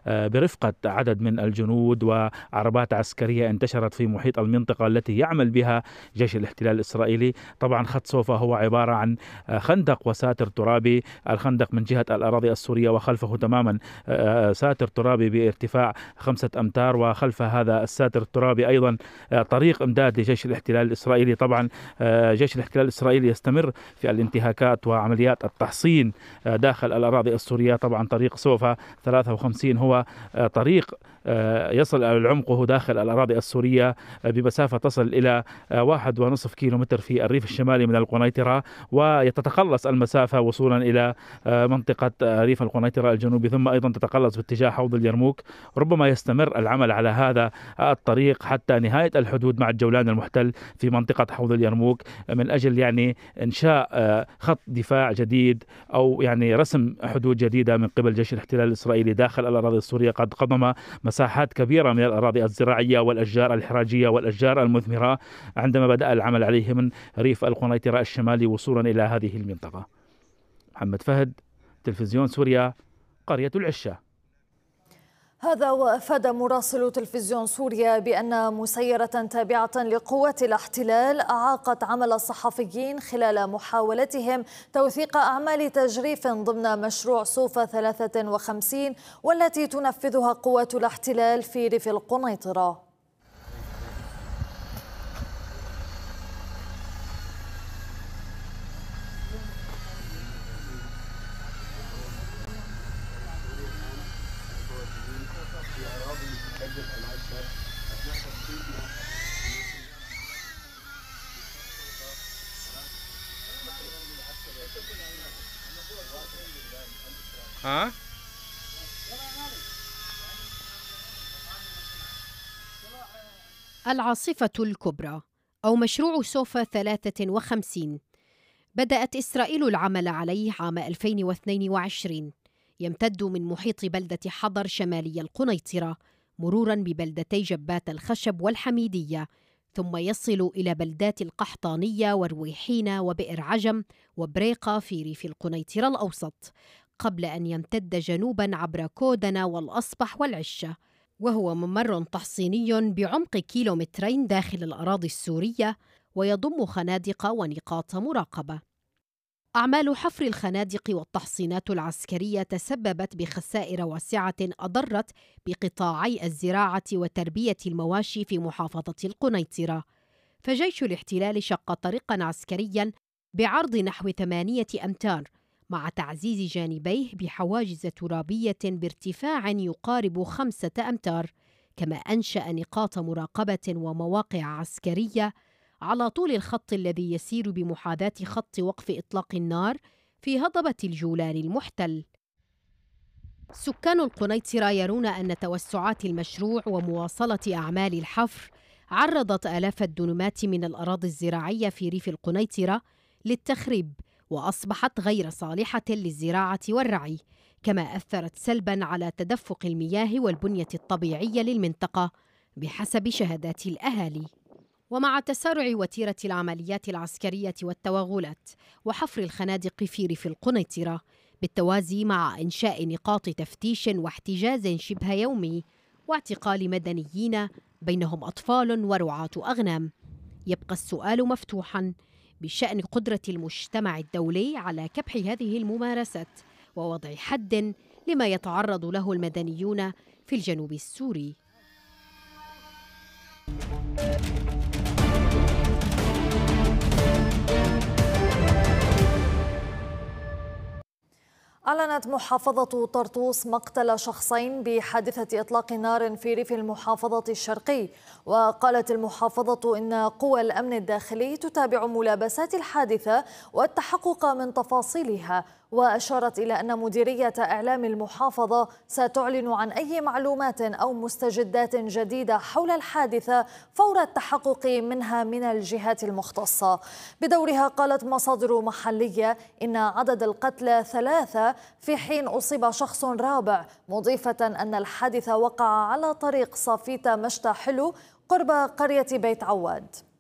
برفقة عدد من الجنود وعربات عسكرية انتشرت في محيط المنطقة التي يعمل بها جيش الاحتلال الإسرائيلي. طبعا خط صوفا هو عبارة عن خندق وساتر ترابي، الخندق من جهة الأراضي السورية وخلفه تماما ساتر ترابي بارتفاع 5 أمتار، وخلف هذا الساتر الترابي أيضا طريق إمداد لجيش الاحتلال الإسرائيلي. طبعا جيش الاحتلال الإسرائيلي يستمر في الانتهاكات وعمليات التحصين داخل الأراضي السورية. طبعا طريق صوفا 53 هو طريق يصل عمقه داخل الأراضي السورية بمسافة تصل إلى 1.5 كيلومتر في الريف الشمالي من القنيطرة، وتتقلص المسافة وصولا إلى منطقة ريف القنيطرة الجنوبي، ثم أيضا تتقلص باتجاه حوض اليرموك. ربما يستمر العمل على هذا الطريق حتى نهاية الحدود مع الجولان المحتل في منطقة حوض اليرموك، من أجل إنشاء خط دفاع جديد أو رسم حدود جديدة من قبل جيش الاحتلال الإسرائيلي داخل الأراضي السورية. قد قضم مساحات كبيرة من الأراضي الزراعية والأشجار الحراجية والأشجار المثمرة عندما بدأ العمل عليه من ريف القنيطرة الشمالي وصولا إلى هذه المنطقة. محمد فهد، تلفزيون سوريا، قرية العشة. هذا وأفاد مراسل تلفزيون سوريا بأن مسيرة تابعة لقوات الاحتلال أعاقت عمل الصحفيين خلال محاولتهم توثيق أعمال تجريف ضمن مشروع صوفا 53 والتي تنفذها قوات الاحتلال في ريف القنيطرة. العاصفة الكبرى أو مشروع صوفا 53 بدأت إسرائيل العمل عليه عام 2022، يمتد من محيط بلدة حضر شمالي القنيطرة مرورا ببلدتي جبات الخشب والحميدية، ثم يصل إلى بلدات القحطانية ورويحين وبئر عجم وبريقة في ريف القنيطرة الأوسط، قبل أن يمتد جنوبا عبر كودنة والأصبح والعشة، وهو ممر تحصيني بعمق 2 كيلومترين داخل الأراضي السورية، ويضم خنادق ونقاط مراقبة. أعمال حفر الخنادق والتحصينات العسكرية تسببت بخسائر واسعة أضرت بقطاعي الزراعة وتربية المواشي في محافظة القنيطرة، فجيش الاحتلال شق طريقا عسكريا بعرض نحو 8 أمتار مع تعزيز جانبيه بحواجز ترابية بارتفاع يقارب 5 أمتار، كما أنشأ نقاط مراقبة ومواقع عسكرية على طول الخط الذي يسير بمحاذاة خط وقف إطلاق النار في هضبة الجولان المحتل. سكان القنيطرة يرون أن توسعات المشروع ومواصلة أعمال الحفر عرضت آلاف الدنومات من الأراضي الزراعية في ريف القنيطرة للتخريب، وأصبحت غير صالحة للزراعة والرعي، كما أثرت سلباً على تدفق المياه والبنية الطبيعية للمنطقة بحسب شهادات الأهالي. ومع تسارع وتيرة العمليات العسكرية والتوغلات وحفر الخنادق في ريف القنيطرة بالتوازي مع إنشاء نقاط تفتيش واحتجاز شبه يومي واعتقال مدنيين بينهم أطفال ورعاة أغنام، يبقى السؤال مفتوحاً بشأن قدرة المجتمع الدولي على كبح هذه الممارسات ووضع حد لما يتعرض له المدنيون في الجنوب السوري. أعلنت محافظة طرطوس مقتل شخصين بحادثة إطلاق نار في ريف المحافظة الشرقي، وقالت المحافظة إن قوى الأمن الداخلي تتابع ملابسات الحادثة والتحقق من تفاصيلها، وأشارت إلى أن مديرية إعلام المحافظة ستعلن عن أي معلومات أو مستجدات جديدة حول الحادثة فور التحقق منها من الجهات المختصة. بدورها قالت مصادر محلية إن عدد القتلى 3 في حين أصيب شخص رابع، مضيفة أن الحادث وقع على طريق صافيتا مشتى حلو قرب قرية بيت عواد.